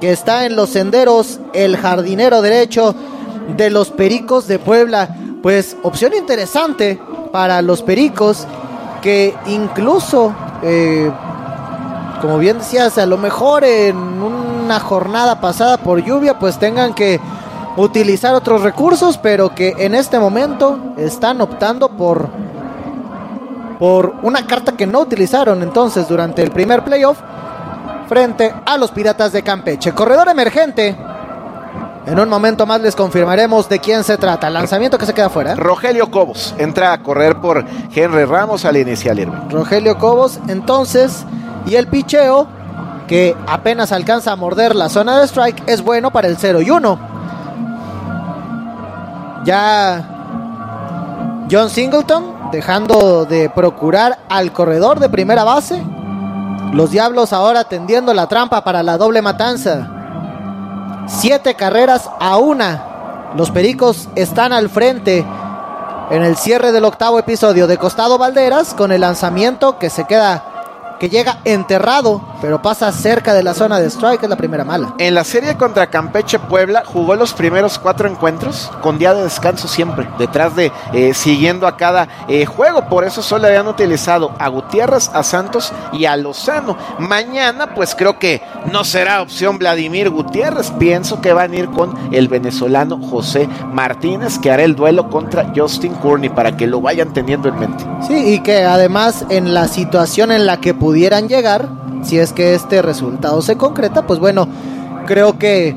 que está en los senderos, el jardinero derecho de los Pericos de Puebla. Pues opción interesante para los Pericos, que incluso, como bien decías, a lo mejor en una jornada pasada por lluvia, pues tengan que utilizar otros recursos, pero que en este momento están optando por una carta que no utilizaron entonces durante el primer playoff frente a los Piratas de Campeche. Corredor emergente. En un momento más les confirmaremos de quién se trata. Lanzamiento que se queda fuera. Rogelio Cobos entra a correr por Henry Ramos al inicial, Irving. Rogelio Cobos, entonces, y el picheo, que apenas alcanza a morder la zona de strike, es bueno para el 0-1. Ya John Singleton dejando de procurar al corredor de primera base. Los Diablos ahora tendiendo la trampa para la doble matanza. 7 carreras a 1. Los Pericos están al frente en el cierre del octavo episodio. De costado Valderas con el lanzamiento que llega enterrado, pero pasa cerca de la zona de strike. Es la primera mala. En la serie contra Campeche Puebla jugó los primeros 4 encuentros con día de descanso siempre, detrás de siguiendo a cada juego. Por eso solo habían utilizado a Gutiérrez, a Santos y a Lozano. Mañana pues creo que no será opción Vladimir Gutiérrez. Pienso que van a ir con el venezolano José Martínez, que hará el duelo contra Justin Courtney, para que lo vayan teniendo en mente. Sí, y que además en la situación en la que pudieran llegar, si es que este resultado se concreta, pues bueno, creo que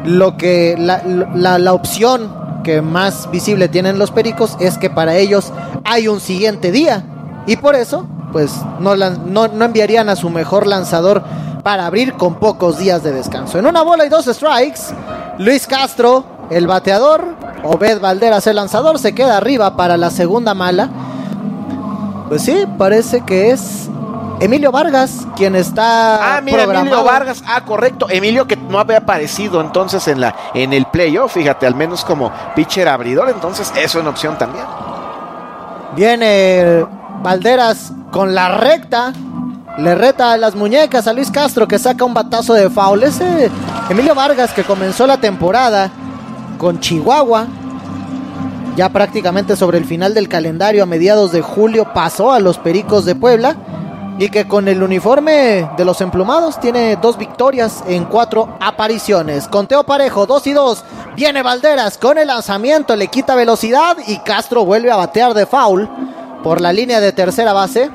la opción que más visible tienen los Pericos es que para ellos hay un siguiente día, y por eso pues no enviarían a su mejor lanzador para abrir con pocos días de descanso. En 1 bola y 2 strikes, Luis Castro, el bateador, Obed Valderas, el lanzador, se queda arriba para la segunda mala. Pues sí, parece que es Emilio Vargas quien está programado. Emilio Vargas, correcto, Emilio, que no había aparecido entonces en el playoff, fíjate, al menos como pitcher abridor, entonces eso es una opción también. Viene Valderas con la recta, le reta a las muñecas a Luis Castro, que saca un batazo de foul. Ese Emilio Vargas, que comenzó la temporada con Chihuahua, ya prácticamente sobre el final del calendario, a mediados de julio, pasó a los Pericos de Puebla, y que con el uniforme de los emplumados tiene 2 victorias en 4 apariciones. Conteo parejo, 2-2. Viene Valderas con el lanzamiento, le quita velocidad y Castro vuelve a batear de foul por la línea de tercera base.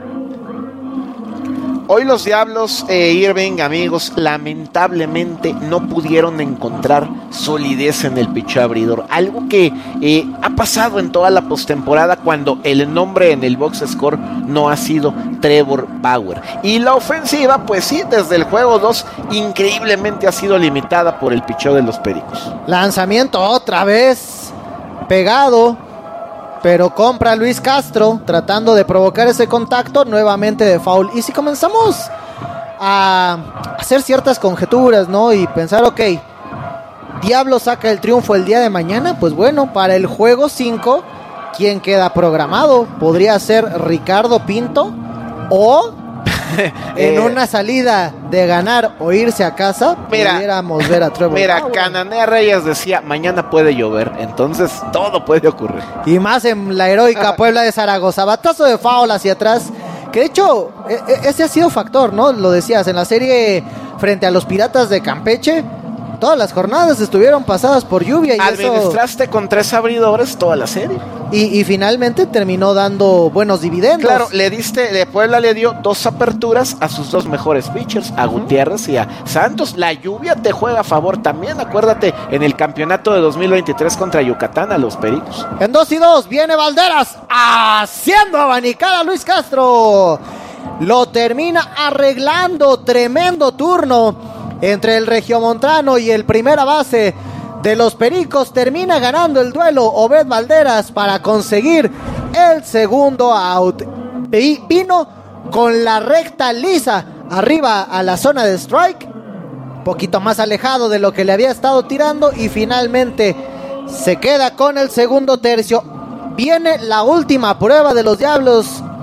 Hoy los Diablos, Irving, amigos, lamentablemente no pudieron encontrar solidez en el picheo abridor. Algo que ha pasado en toda la postemporada cuando el nombre en el box score no ha sido Trevor Bauer. Y la ofensiva, pues sí, desde el juego 2, increíblemente ha sido limitada por el picheo de los Pericos. Lanzamiento otra vez pegado, pero compra Luis Castro, tratando de provocar ese contacto nuevamente de foul. Y si comenzamos a hacer ciertas conjeturas, ¿no? Y pensar, ok, Diablo saca el triunfo el día de mañana, pues bueno, para el juego 5, ¿quién queda programado? Podría ser Ricardo Pinto, o en una salida de ganar o irse a casa, pudiéramos ver a Trevor Bauer. Cananea Reyes decía, mañana puede llover, entonces todo puede ocurrir. Y más en la heroica Puebla de Zaragoza. Batazo de foul hacia atrás, que de hecho ese ha sido factor, ¿no? Lo decías, en la serie frente a los Piratas de Campeche, todas las jornadas estuvieron pasadas por lluvia. Y administraste con 3 abridores toda la serie. Y finalmente terminó dando buenos dividendos. Claro, Puebla le dio 2 aperturas a sus 2 mejores pitchers, a Gutiérrez y a Santos. La lluvia te juega a favor también, acuérdate, en el campeonato de 2023 contra Yucatán a los Pericos. En 2-2 viene Valderas haciendo abanicada a Luis Castro. Lo termina arreglando, tremendo turno entre el regiomontano y el primera base de los Pericos. Termina ganando el duelo Obed Valderas para conseguir el segundo out. Vino con la recta lisa arriba a la zona de strike, poquito más alejado de lo que le había estado tirando, y finalmente se queda con el segundo tercio. Viene la última prueba de los Diablos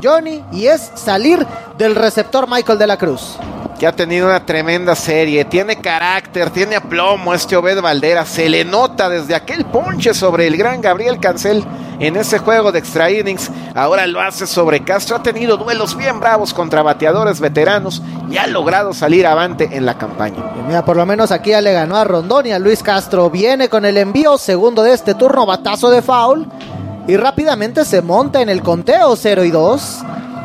Johnny, y es salir del receptor Michael de la Cruz. Que ha tenido una tremenda serie, tiene carácter, tiene aplomo este Obed Valderas, se le nota desde aquel ponche sobre el gran Gabriel Cancel en ese juego de extra innings, ahora lo hace sobre Castro, ha tenido duelos bien bravos contra bateadores veteranos y ha logrado salir avante en la campaña. Y mira, por lo menos aquí ya le ganó a Rondón y a Luis Castro, viene con el envío segundo de este turno, batazo de foul, y rápidamente se monta en el conteo 0-2.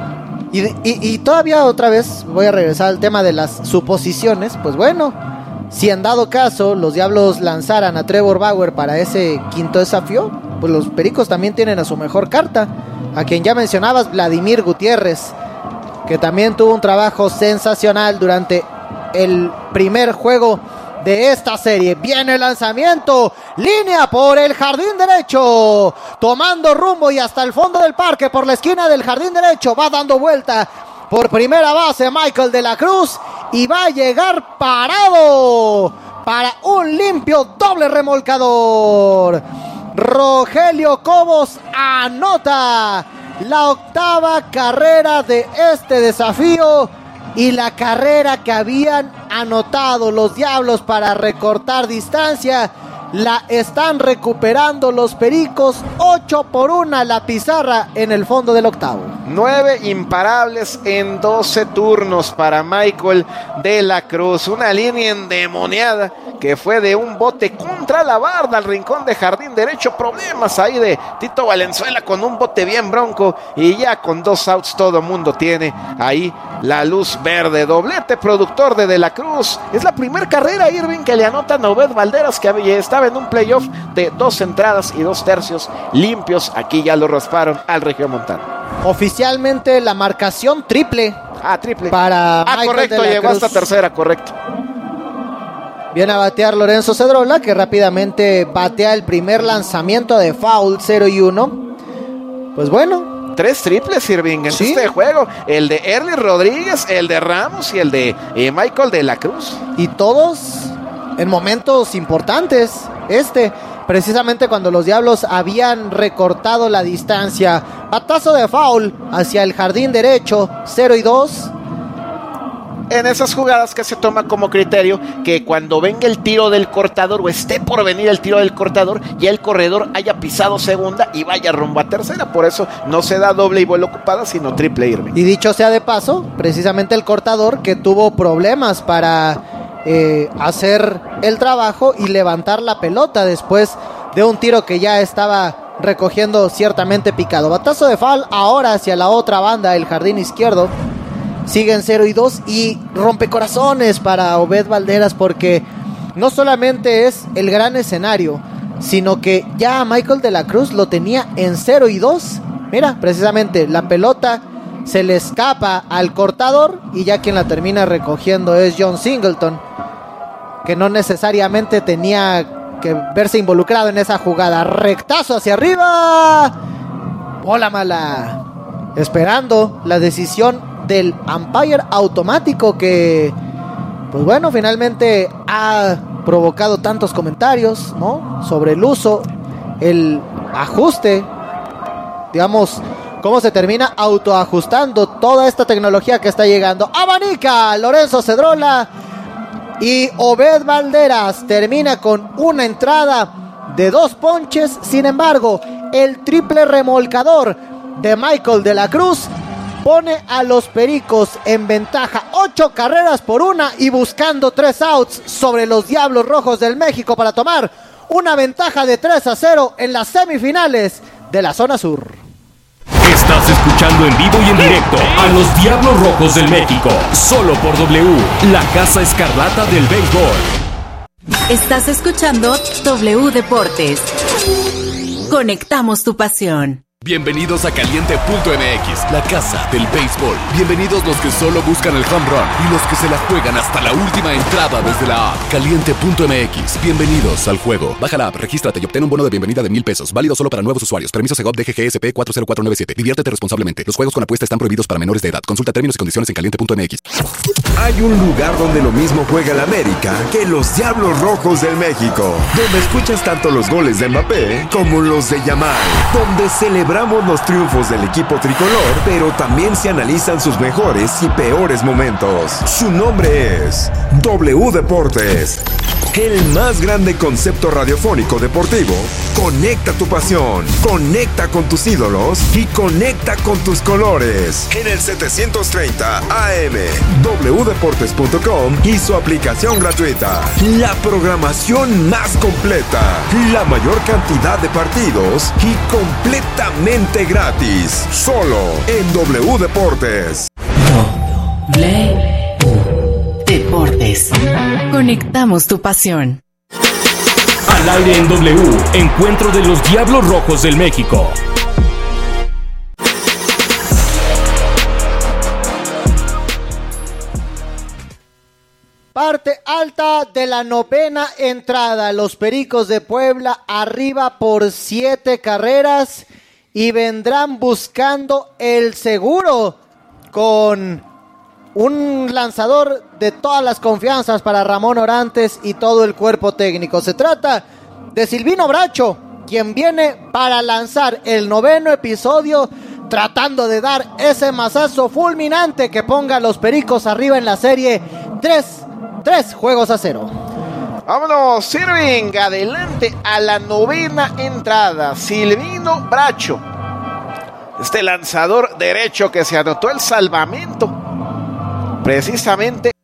Y todavía otra vez voy a regresar al tema de las suposiciones. Pues bueno, si en dado caso los Diablos lanzaran a Trevor Bauer para ese quinto desafío, pues los Pericos también tienen a su mejor carta, a quien ya mencionabas, Vladimir Gutiérrez, que también tuvo un trabajo sensacional durante el primer juego de esta serie. Viene el lanzamiento, línea por el jardín derecho, tomando rumbo y hasta el fondo del parque, por la esquina del jardín derecho, va dando vuelta por primera base Michael de la Cruz y va a llegar parado para un limpio doble remolcador. Rogelio Cobos anota la octava carrera de este desafío y la carrera que habían anotado los Diablos para recortar distancia la están recuperando los Pericos. 8-1 la pizarra en el fondo del octavo. 9 imparables en 12 turnos para Michael de la Cruz. Una línea endemoniada que fue de un bote contra la barda al rincón de jardín derecho. Problemas ahí de Tito Valenzuela con un bote bien bronco. Y ya con 2 outs todo mundo tiene ahí la luz verde. Doblete productor de la Cruz. Es la primera carrera, Irving, que le anotan a Obed Valderas, que estaba en un playoff de 2 entradas y 2 tercios limpios. Aquí ya lo rasparon al regiomontano. Oficialmente la marcación triple. Triple. Para Michael correcto, de la llegó Cruz. hasta tercera, correcto. Viene a batear Lorenzo Cedrola, que rápidamente batea el primer lanzamiento de foul, 0-1. Pues bueno. 3 triples, Irving, en este juego. El de Erly Rodríguez, el de Ramos y el de Michael de la Cruz. Y todos en momentos importantes. Precisamente cuando los Diablos habían recortado la distancia. Batazo de foul hacia el jardín derecho, 0-2. En esas jugadas que se toma como criterio que cuando venga el tiro del cortador o esté por venir el tiro del cortador, ya el corredor haya pisado segunda y vaya rumbo a tercera. Por eso no se da doble y bola ocupada, sino triple, Irving. Y dicho sea de paso, precisamente el cortador que tuvo problemas para hacer el trabajo y levantar la pelota después de un tiro que ya estaba recogiendo ciertamente picado. Batazo de foul ahora hacia la otra banda, el jardín izquierdo. Siguen 0-2 y rompecorazones para Obed Valderas, porque no solamente es el gran escenario, sino que ya Michael de la Cruz lo tenía en 0-2. Mira, precisamente la pelota se le escapa al cortador y ya quien la termina recogiendo es John Singleton, que no necesariamente tenía que verse involucrado en esa jugada. Rectazo hacia arriba, bola mala, esperando la decisión del umpire automático, que pues bueno, finalmente ha provocado tantos comentarios, ¿no?, sobre el uso, el ajuste, digamos, cómo se termina autoajustando toda esta tecnología que está llegando. Abanica Lorenzo Cedrola y Obed Valderas termina con una entrada de 2 ponches. Sin embargo, el triple remolcador de Michael de la Cruz pone a los Pericos en ventaja 8-1 y buscando 3 outs sobre los Diablos Rojos del México para tomar una ventaja de 3-0 en las semifinales de la zona sur. Estás escuchando en vivo y en directo a los Diablos Rojos del México, solo por W, la Casa Escarlata del béisbol. Estás escuchando W Deportes. Conectamos tu pasión. Bienvenidos a Caliente.mx, la casa del béisbol. Bienvenidos los que solo buscan el home run y los que se la juegan hasta la última entrada desde la app. Caliente.mx, bienvenidos al juego. Baja la app, regístrate y obtén un bono de bienvenida de $1,000. Válido solo para nuevos usuarios. Permiso Segov DGGSP 40497. Diviértete responsablemente. Los juegos con apuesta están prohibidos para menores de edad. Consulta términos y condiciones en Caliente.mx. Hay un lugar donde lo mismo juega el América que los Diablos Rojos del México, donde escuchas tanto los goles de Mbappé como los de Yamal, donde se le Celebramos los triunfos del equipo tricolor, pero también se analizan sus mejores y peores momentos. Su nombre es W Deportes. El más grande concepto radiofónico deportivo. Conecta tu pasión, conecta con tus ídolos y conecta con tus colores. En el 730 AM, wdeportes.com y su aplicación gratuita. La programación más completa, la mayor cantidad de partidos y completamente gratis. Solo en W Deportes. Deportes. Conectamos tu pasión. Al aire en W, encuentro de los Diablos Rojos del México. Parte alta de la novena entrada. Los Pericos de Puebla arriba por 7 carreras y vendrán buscando el seguro con un lanzador de todas las confianzas para Ramón Orantes y todo el cuerpo técnico. Se trata de Silvino Bracho, quien viene para lanzar el 9º episodio, tratando de dar ese mazazo fulminante que ponga a los Pericos arriba en la serie 3-0. Vámonos, Irving, adelante a la novena entrada. Silvino Bracho, este lanzador derecho que se anotó el salvamento precisamente